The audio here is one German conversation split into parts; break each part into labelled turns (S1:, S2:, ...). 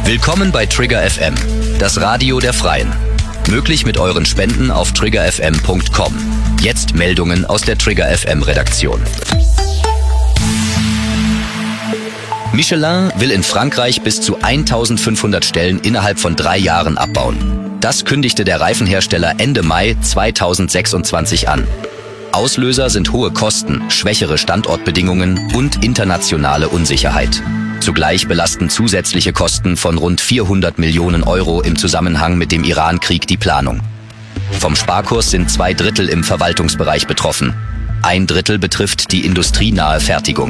S1: Willkommen bei Trigger FM, das Radio der Freien. Möglich mit euren Spenden auf triggerfm.com. Jetzt Meldungen aus der Trigger FM Redaktion. Michelin will in Frankreich bis zu 1500 Stellen innerhalb von 3 Jahren abbauen. Das kündigte der Reifenhersteller Ende Mai 2026 an. Auslöser sind hohe Kosten, schwächere Standortbedingungen und internationale Unsicherheit. Zugleich belasten zusätzliche Kosten von rund 400 Millionen Euro im Zusammenhang mit dem Iran-Krieg die Planung. Vom Sparkurs sind 2/3 im Verwaltungsbereich betroffen. 1/3 betrifft die industrienahe Fertigung.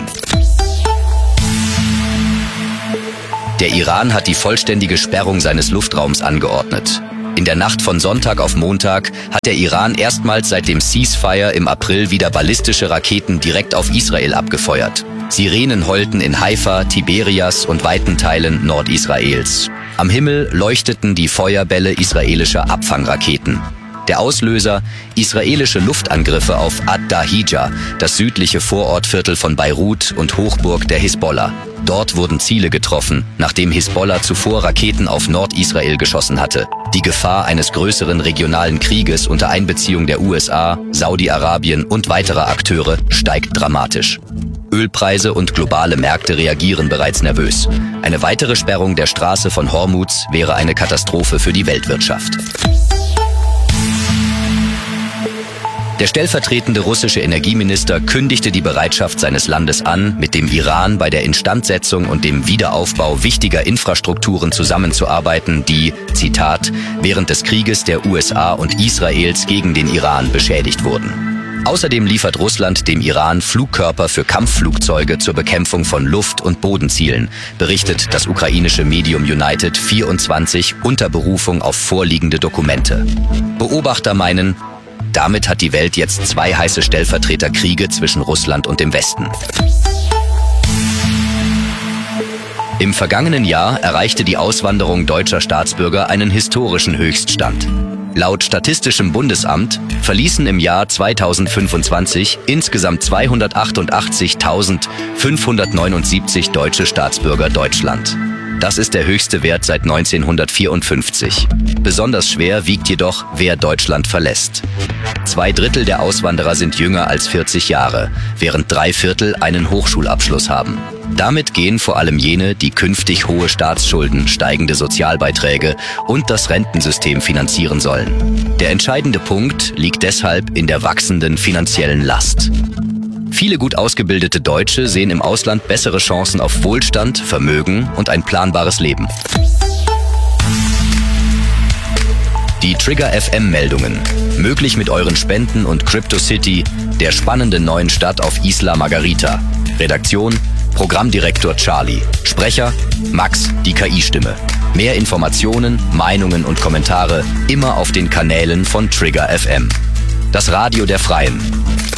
S1: Der Iran hat die vollständige Sperrung seines Luftraums angeordnet. In der Nacht von Sonntag auf Montag hat der Iran erstmals seit dem Ceasefire im April wieder ballistische Raketen direkt auf Israel abgefeuert. Sirenen heulten in Haifa, Tiberias und weiten Teilen Nordisraels. Am Himmel leuchteten die Feuerbälle israelischer Abfangraketen. Der Auslöser: israelische Luftangriffe auf Ad-Dahija, das südliche Vorortviertel von Beirut und Hochburg der Hisbollah. Dort wurden Ziele getroffen, nachdem Hisbollah zuvor Raketen auf Nordisrael geschossen hatte. Die Gefahr eines größeren regionalen Krieges unter Einbeziehung der USA, Saudi-Arabien und weiterer Akteure steigt dramatisch. Ölpreise und globale Märkte reagieren bereits nervös. Eine weitere Sperrung der Straße von Hormuz wäre eine Katastrophe für die Weltwirtschaft. Der stellvertretende russische Energieminister kündigte die Bereitschaft seines Landes an, mit dem Iran bei der Instandsetzung und dem Wiederaufbau wichtiger Infrastrukturen zusammenzuarbeiten, die, Zitat, während des Krieges der USA und Israels gegen den Iran beschädigt wurden. Außerdem liefert Russland dem Iran Flugkörper für Kampfflugzeuge zur Bekämpfung von Luft- und Bodenzielen, berichtet das ukrainische Medium United 24 unter Berufung auf vorliegende Dokumente. Beobachter meinen, damit hat die Welt jetzt 2 heiße Stellvertreterkriege zwischen Russland und dem Westen. Im vergangenen Jahr erreichte die Auswanderung deutscher Staatsbürger einen historischen Höchststand. Laut Statistischem Bundesamt verließen im Jahr 2025 insgesamt 288.579 deutsche Staatsbürger Deutschland. Das ist der höchste Wert seit 1954. Besonders schwer wiegt jedoch, wer Deutschland verlässt. 2/3 der Auswanderer sind jünger als 40 Jahre, während 3/4 einen Hochschulabschluss haben. Damit gehen vor allem jene, die künftig hohe Staatsschulden, steigende Sozialbeiträge und das Rentensystem finanzieren sollen. Der entscheidende Punkt liegt deshalb in der wachsenden finanziellen Last. Viele gut ausgebildete Deutsche sehen im Ausland bessere Chancen auf Wohlstand, Vermögen und ein planbares Leben. Die Trigger FM Meldungen. Möglich mit euren Spenden und CryptoCity, der spannenden neuen Stadt auf Isla Margarita. Redaktion: Programmdirektor Charlie. Sprecher: Max, die KI-Stimme. Mehr Informationen, Meinungen und Kommentare immer auf den Kanälen von Trigger FM. Das Radio der Freien.